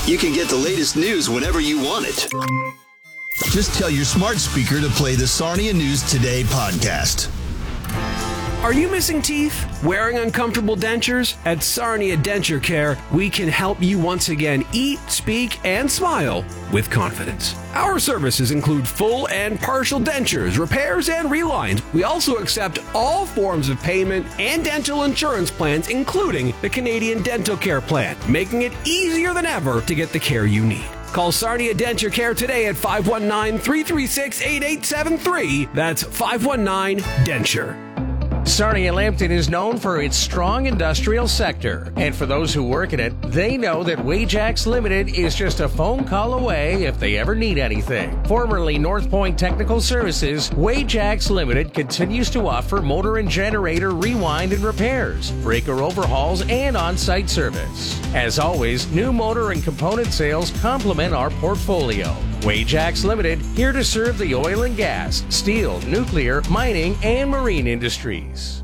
You can get the latest news whenever you want it. Just tell your smart speaker to play the Sarnia News Today podcast. Are you missing teeth? Wearing uncomfortable dentures? At Sarnia Denture Care, we can help you once again eat, speak, and smile with confidence. Our services include full and partial dentures, repairs, and relines. We also accept all forms of payment and dental insurance plans, including the Canadian Dental Care Plan, making it easier than ever to get the care you need. Call Sarnia Denture Care today at 519-336-8873. That's 519-DENTURE. Sarnia Lambton is known for its strong industrial sector, and for those who work in it, they know that Wajax Limited is just a phone call away if they ever need anything. Formerly North Point Technical Services, Wajax Limited continues to offer motor and generator rewind and repairs, breaker overhauls, and on-site service. As always, new motor and component sales complement our portfolio. Wajax Limited, here to serve the oil and gas, steel, nuclear, mining, and marine industries.